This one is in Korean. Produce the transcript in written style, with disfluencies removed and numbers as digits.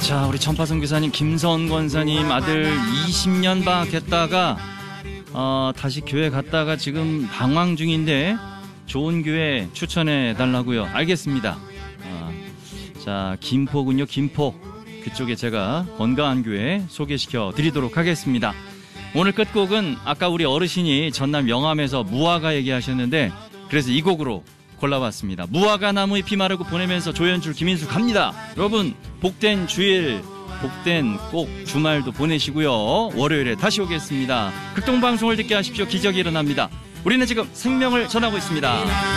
자, 우리 전파선 교사님, 김선 권사님 아들 20년 방학했다가 다시 교회 갔다가 지금 방황 중인데 좋은 교회 추천해 달라고요. 알겠습니다. 자, 김포군요. 김포. 그쪽에 제가 건강한 교회 소개시켜 드리도록 하겠습니다. 오늘 끝곡은 아까 우리 어르신이 전남 영암에서 무화과 얘기하셨는데 그래서 이 곡으로 골라봤습니다. 무화과 나무 잎이 마르고 보내면서 조연출 김인수 갑니다. 여러분 복된 주일, 복된 꼭 주말도 보내시고요. 월요일에 다시 오겠습니다. 극동방송을 듣게 하십시오. 기적이 일어납니다. 우리는 지금 생명을 전하고 있습니다.